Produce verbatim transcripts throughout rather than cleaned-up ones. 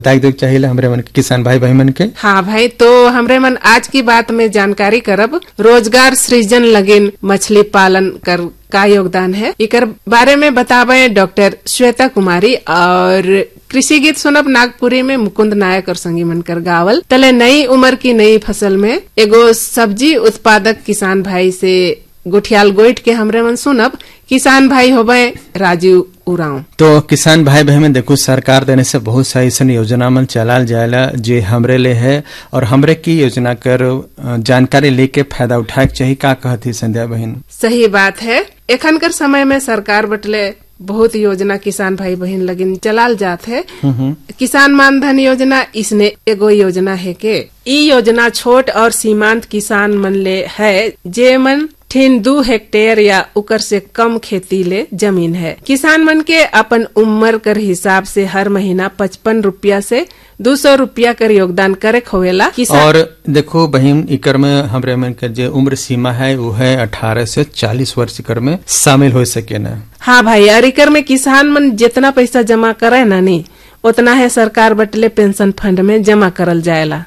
ताकि देख चाहिए हमरे मन के किसान भाई बहन मन के। हाँ भाई, तो हमरे मन आज की बात में जानकारी करब रोजगार सृजन लगिन मछली पालन कर का योगदान है, इकर बारे में बतावे डॉक्टर श्वेता कुमारी। और कृषि गीत सुनब नागपुरी में मुकुंद नायक और संगी मनकर गावल। तले नई उम्र की नई फसल में एगो सब्जी उत्पादक किसान भाई से गुठियाल गोइट के हमरे मन सुनब। किसान भाई होबे राजीव उरांव। तो किसान भाई बहन में देखो सरकार देने से बहुत सारी ऐसा योजना मन चलाल जाएला जे हमरे ले है, और हमरे की योजना कर जानकारी लेके फायदा उठाए चाहिए। का कहती संध्या बहन? सही बात है। एखन कर समय में सरकार बटले बहुत योजना किसान भाई बहन लगिन चलाल जात है। किसान मानधन योजना इसने एगो योजना है के ई योजना छोट और सीमांत किसान मन ले है जे मन ठीन दू हेक्टेयर या उकर से कम खेती ले जमीन है। किसान मन के अपन उम्र कर हिसाब से हर महीना पचपन रुपया से दो सौ रुपया कर योगदान करे होवेला। और देखो बहन इकर में हमरे मन के जो उम्र सीमा है वो है अठारह से चालीस वर्ष कर में शामिल हो सके न। हाँ भाई, और इकर में किसान मन जितना पैसा जमा करे ना नी उतना है सरकार बटले पेंशन फंड में जमा करल जाएला।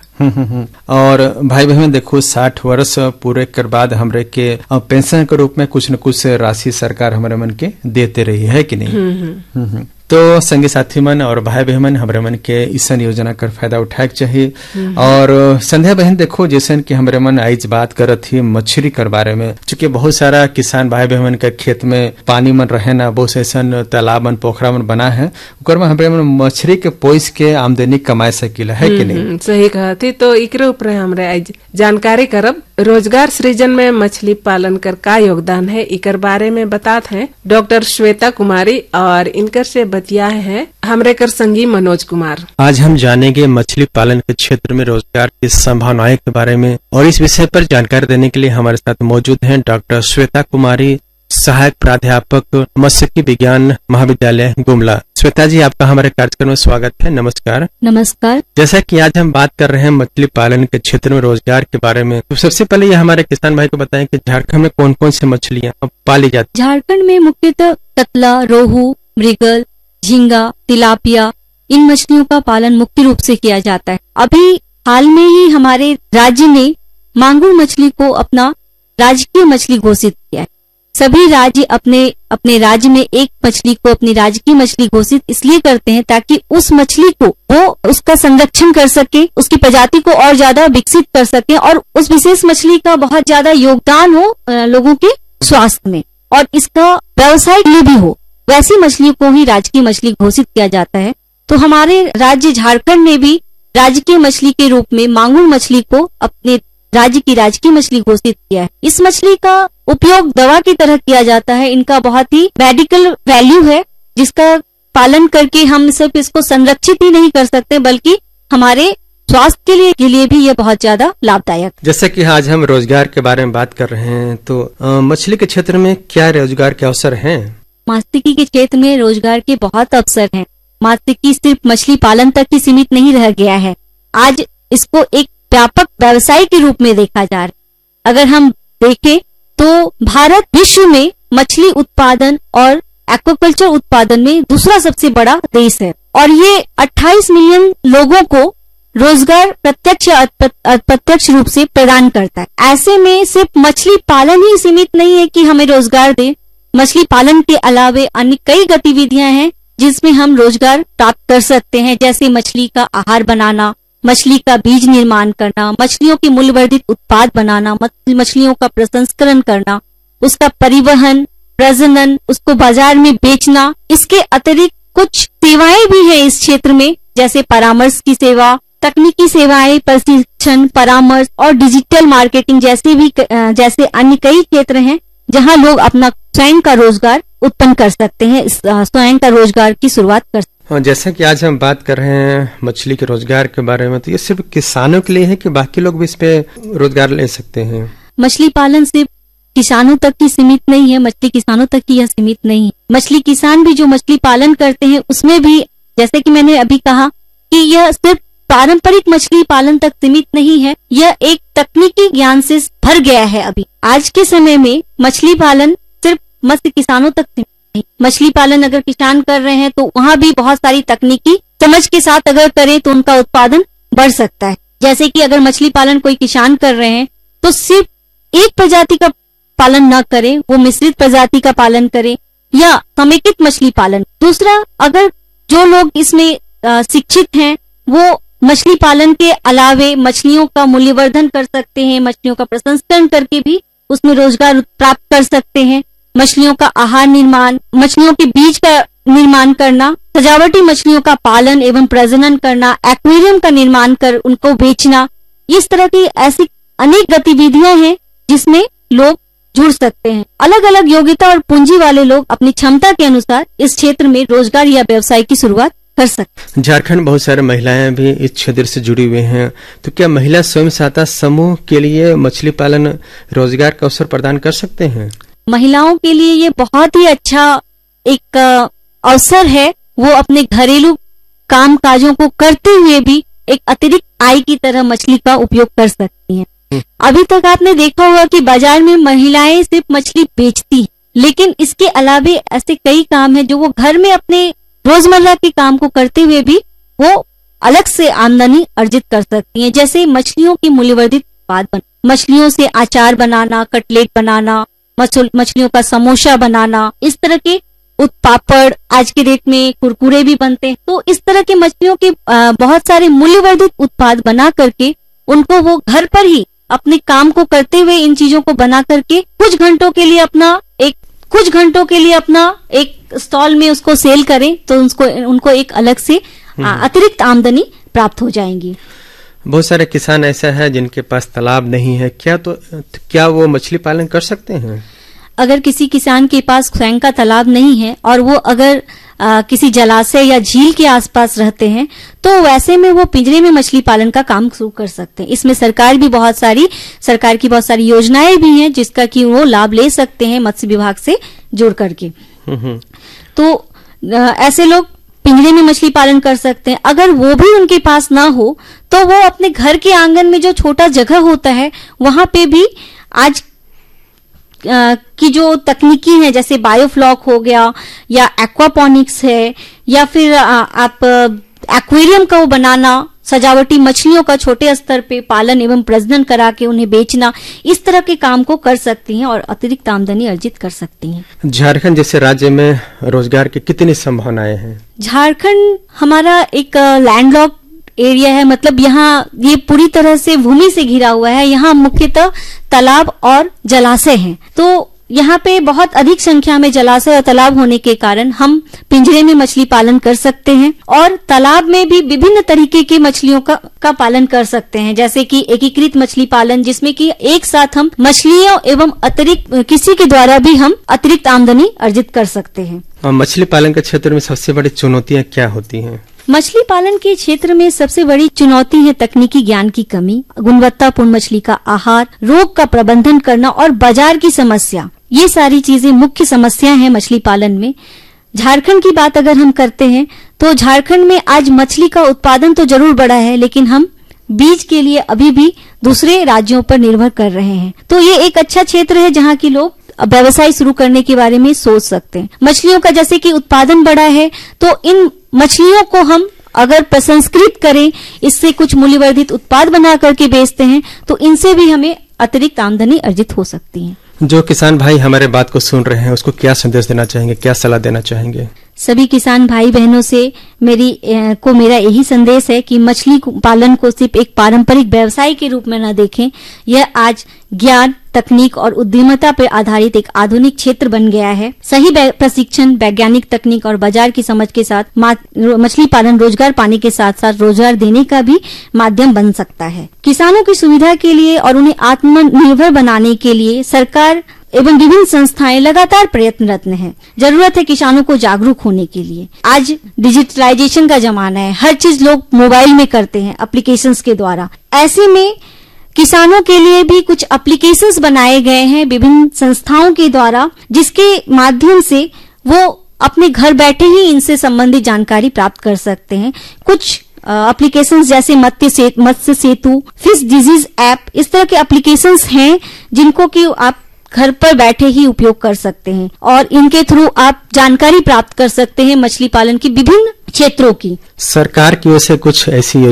और भाई बहन देखो साठ वर्ष पूरे कर बाद हमरे के पेंशन के रूप में कुछ न कुछ राशि सरकार हमारे मन के देते रही है कि नहीं। तो संगी साथी मन और भाई बहन हमारे मन के इस योजना कर फायदा उठाए चाहिए। और संध्या बहन देखो जैसे कि हमारे मन आज बात करत थी मछली कर बारे में, चूंकि बहुत सारा किसान भाई बहन के खेत में पानी मन रहे ना, बहुत ऐसा तालाब मन पोखरा मन बना है, उकर में हमारे मन मछली के पोइस के आमदनी कमाए सकीला है कि नहीं। सही कहा थी। तो इकरे ऊपर हमरे आज जानकारी करब रोजगार सृजन में मछली पालन कर का योगदान है, इकर बारे में बातात हैं डॉक्टर श्वेता कुमारी और इनकर से बतिया है हमरे कर संगी मनोज कुमार। आज हम जानेंगे मछली पालन के क्षेत्र में रोजगार की संभावनाएं के बारे में, और इस विषय पर जानकारी देने के लिए हमारे साथ मौजूद हैं डॉक्टर श्वेता कुमारी, सहायक प्राध्यापक मत्स्यिकी विज्ञान महाविद्यालय गुमला। श्वेता जी, आपका हमारे कार्यक्रम में स्वागत है। नमस्कार। नमस्कार। जैसा कि आज हम बात कर रहे हैं मछली पालन के क्षेत्र में रोजगार के बारे में, तो सबसे पहले ये हमारे किसान भाई को बताएं कि झारखंड में कौन कौन सी मछलियाँ पाली जाती? झारखंड में मुख्यतः कतला, रोहू, मृगल, झींगा, तिलापिया, इन मछलियों का पालन मुख्य रूप से किया जाता है। अभी हाल में ही हमारे राज्य ने मांगुर मछली को अपना राजकीय मछली घोषित किया है। सभी राज्य अपने अपने राज्य में एक मछली को अपनी राजकीय मछली घोषित इसलिए करते हैं ताकि उस मछली को वो उसका संरक्षण कर सके, उसकी प्रजाति को और ज्यादा विकसित कर सके, और उस विशेष मछली का बहुत ज्यादा योगदान हो लोगों के स्वास्थ्य में, और इसका व्यवसाय के लिए भी हो। वैसी मछलियों को ही राजकीय मछली घोषित किया जाता है। तो हमारे राज्य झारखंड ने भी राजकीय मछली के रूप में मांगुर मछली को अपने राज्य की राजकीय मछली घोषित किया है। इस मछली का उपयोग दवा की तरह किया जाता है। इनका बहुत ही मेडिकल वैल्यू है, जिसका पालन करके हम सिर्फ इसको संरक्षित ही नहीं कर सकते बल्कि हमारे स्वास्थ्य के लिए के लिए भी ये बहुत ज्यादा लाभदायक। जैसे कि आज हम रोजगार के बारे में बात कर रहे हैं, तो आ, मछली के क्षेत्र में क्या रोजगार के अवसर हैं? मत्स्यिकी के क्षेत्र में रोजगार के बहुत अवसर हैं। मत्स्यिकी सिर्फ मछली पालन तक ही सीमित नहीं रह गया है, आज इसको एक व्यापक व्यवसाय के रूप में देखा जा रहा है। अगर हम देखें तो भारत विश्व में मछली उत्पादन और एक्वाकल्चर उत्पादन में दूसरा सबसे बड़ा देश है, और ये अट्ठाईस मिलियन लोगों को रोजगार प्रत्यक्ष या अप्रत्यक्ष रूप से प्रदान करता है। ऐसे में सिर्फ मछली पालन ही सीमित नहीं है कि हमें रोजगार दे। मछली पालन के अलावे अन्य कई गतिविधियां हैं जिसमें हम रोजगार प्राप्त कर सकते हैं, जैसे मछली का आहार बनाना, मछली का बीज निर्माण करना, मछलियों के मूल्यवर्धित उत्पाद बनाना, मछलियों का प्रसंस्करण करना, उसका परिवहन, प्रजनन, उसको बाजार में बेचना। इसके अतिरिक्त कुछ सेवाएं भी हैं इस क्षेत्र में, जैसे परामर्श की सेवा, तकनीकी सेवाएं, प्रशिक्षण, परामर्श और डिजिटल मार्केटिंग जैसे भी जैसे अन्य कई क्षेत्र हैं जहां लोग अपना स्वयं का रोजगार उत्पन्न कर सकते हैं, स्वयं का रोजगार की शुरुआत कर सकते हैं। हाँ, जैसा कि आज हम बात कर रहे हैं मछली के रोजगार के बारे में, तो ये सिर्फ किसानों के लिए है कि बाकी लोग भी इस पे रोजगार ले सकते हैं? मछली पालन सिर्फ किसानों तक ही सीमित नहीं है, मछली किसानों तक ही यह सीमित नहीं है। मछली किसान भी जो मछली पालन करते हैं उसमें भी, जैसे कि मैंने अभी कहा कि यह सिर्फ पारंपरिक मछली पालन तक सीमित नहीं है, यह एक तकनीकी ज्ञान से भर गया है। अभी आज के समय में मछली पालन सिर्फ मत्स्य किसानों तक सीमित नहीं। मछली पालन अगर किसान कर रहे हैं तो वहाँ भी बहुत सारी तकनीकी समझ के साथ अगर करें तो उनका उत्पादन बढ़ सकता है। जैसे कि अगर मछली पालन कोई किसान कर रहे हैं तो सिर्फ एक प्रजाति का पालन न करें, वो मिश्रित प्रजाति का पालन करें या समेकित मछली पालन। दूसरा, अगर जो लोग इसमें आ, शिक्षित हैं वो मछली पालन के अलावे मछलियों का मूल्यवर्धन कर सकते हैं, मछलियों का प्रसंस्करण करके भी उसमें रोजगार प्राप्त कर सकते हैं। मछलियों का आहार निर्माण, मछलियों के बीज का निर्माण करना, सजावटी मछलियों का पालन एवं प्रजनन करना, एक्वेरियम का निर्माण कर उनको बेचना, इस तरह की ऐसी अनेक गतिविधियां हैं जिसमें लोग जुड़ सकते हैं। अलग अलग योग्यता और पूंजी वाले लोग अपनी क्षमता के अनुसार इस क्षेत्र में रोजगार या व्यवसाय की शुरुआत कर सकते। झारखंड बहुत सारे महिलाएं भी इस क्षेत्र से जुड़ी हुई हैं, तो क्या महिला स्वयं सहायता समूह के लिए मछली पालन रोजगार का अवसर प्रदान कर सकते हैं? महिलाओं के लिए ये बहुत ही अच्छा एक अवसर है, वो अपने घरेलू काम काजों को करते हुए भी एक अतिरिक्त आय की तरह मछली का उपयोग कर सकती हैं। अभी तक आपने देखा होगा कि बाजार में महिलाएं सिर्फ मछली बेचती हैं, लेकिन इसके अलावे ऐसे कई काम हैं जो वो घर में अपने रोजमर्रा के काम को करते हुए भी वो अलग से आमदनी अर्जित कर सकती हैं। जैसे मछलियों की मूल्यवर्धित उत्पाद बन, मछलियों से अचार बनाना, कटलेट बनाना, मछलियों का समोसा बनाना, इस तरह के पापड़, आज के डेट में कुरकुरे भी बनते हैं। तो इस तरह के मछलियों के बहुत सारे मूल्यवर्धित उत्पाद बना करके उनको वो घर पर ही अपने काम को करते हुए इन चीजों को बना करके कुछ घंटों के लिए अपना एक कुछ घंटों के लिए अपना एक स्टॉल में उसको सेल करें तो उनको उनको एक अलग से अतिरिक्त आमदनी प्राप्त हो जाएंगी। बहुत सारे किसान ऐसा है जिनके पास तालाब नहीं है, क्या तो क्या वो मछली पालन कर सकते हैं? अगर किसी किसान के पास स्वयं का तालाब नहीं है और वो अगर आ, किसी जलाशय या झील के आसपास रहते हैं तो वैसे में वो पिंजरे में मछली पालन का काम शुरू कर सकते हैं। इसमें सरकार भी बहुत सारी सरकार की बहुत सारी योजनाएं भी हैं जिसका कि वो लाभ ले सकते हैं मत्स्य विभाग से जुड़ करके। तो आ, ऐसे लोग पिंजरे में मछली पालन कर सकते हैं। अगर वो भी उनके पास ना हो तो वो अपने घर के आंगन में जो छोटा जगह होता है वहां पे भी आज की जो तकनीकी है, जैसे बायोफ्लॉक हो गया या एक्वापॉनिक्स है या फिर आप एक्वेरियम का वो बनाना, सजावटी मछलियों का छोटे स्तर पे पालन एवं प्रजनन करा के उन्हें बेचना, इस तरह के काम को कर सकती हैं और अतिरिक्त आमदनी अर्जित कर सकती हैं। झारखंड जैसे राज्य में रोजगार की कितनी संभावनाएं हैं? झारखंड हमारा एक लैंडलॉक एरिया है, मतलब यहाँ ये पूरी तरह से भूमि से घिरा हुआ है। यहाँ मुख्यतः तालाब और जलाशय हैं, तो यहाँ पे बहुत अधिक संख्या में जलाशय और तालाब होने के कारण हम पिंजरे में मछली पालन कर सकते हैं और तालाब में भी विभिन्न तरीके की मछलियों का, का पालन कर सकते हैं, जैसे कि एकीकृत मछली पालन, जिसमें कि एक साथ हम मछलियों एवं अतिरिक्त किसी के द्वारा भी हम अतिरिक्त आमदनी अर्जित कर सकते हैं। मछली पालन के क्षेत्र में सबसे बड़ी चुनौतियां क्या होती हैं? मछली पालन के क्षेत्र में सबसे बड़ी चुनौती है तकनीकी ज्ञान की कमी, गुणवत्तापूर्ण मछली का आहार, रोग का प्रबंधन करना और बाजार की समस्या। ये सारी चीजें मुख्य समस्या हैं मछली पालन में। झारखंड की बात अगर हम करते हैं तो झारखंड में आज मछली का उत्पादन तो जरूर बढ़ा है, लेकिन हम बीज के लिए अभी भी दूसरे राज्यों पर निर्भर कर रहे हैं। तो ये एक अच्छा क्षेत्र है जहाँ की लोग व्यवसाय शुरू करने के बारे में सोच सकते हैं। मछलियों का जैसे कि उत्पादन बढ़ा है तो इन मछलियों को हम अगर प्रसंस्कृत करें, इससे कुछ मूल्यवर्धित उत्पाद बना करके बेचते हैं तो इनसे भी हमें अतिरिक्त आमदनी अर्जित हो सकती है। जो किसान भाई हमारे बात को सुन रहे हैं उसको क्या संदेश देना चाहेंगे, क्या सलाह देना चाहेंगे? सभी किसान भाई बहनों से मेरी ए, को मेरा यही संदेश है कि मछली पालन को सिर्फ एक पारंपरिक व्यवसाय के रूप में न देखें। यह आज ज्ञान, तकनीक और उद्यमिता पर आधारित एक आधुनिक क्षेत्र बन गया है। सही प्रशिक्षण, वैज्ञानिक तकनीक और बाजार की समझ के साथ मछली पालन रोजगार पाने के साथ साथ रोजगार देने का भी माध्यम बन सकता है। किसानों की सुविधा के लिए और उन्हें आत्मनिर्भर बनाने के लिए सरकार एवं विभिन्न संस्थाएं लगातार प्रयत्नरत हैं। जरूरत है किसानों को जागरूक होने के लिए। आज डिजिटलाइजेशन का जमाना है, हर चीज लोग मोबाइल में करते हैं एप्लीकेशंस के द्वारा। ऐसे में किसानों के लिए भी कुछ एप्लीकेशंस बनाए गए हैं विभिन्न संस्थाओं के द्वारा, जिसके माध्यम से वो अपने घर बैठे ही इनसे संबंधित जानकारी प्राप्त कर सकते हैं। कुछ एप्लीकेशंस जैसे मत्स्य सेतु, फिश डिजीज ऐप, इस तरह के एप्लीकेशंस हैं जिनको कि आप घर पर बैठे ही उपयोग कर सकते हैं और इनके थ्रू आप जानकारी प्राप्त कर सकते हैं मछली पालन की विभिन्न क्षेत्रों की। सरकार की ओर से कुछ ऐसी